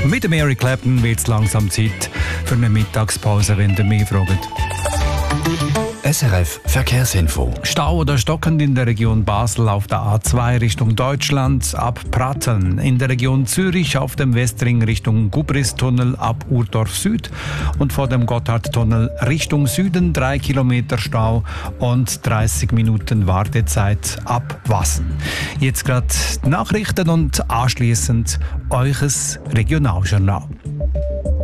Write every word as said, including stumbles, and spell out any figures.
Mit dem Eric Clapton wird es langsam Zeit für eine Mittagspause, wenn ihr mich fragt. S R F Verkehrsinfo. Stau oder stockend in der Region Basel auf der A zwei Richtung Deutschland ab Pratteln. In der Region Zürich auf dem Westring Richtung Gubristunnel ab Urdorf Süd. Und vor dem Gotthardtunnel Richtung Süden drei Kilometer Stau und dreißig Minuten Wartezeit ab Wassen. Jetzt gerade Nachrichten und anschließend eures Regionaljournal.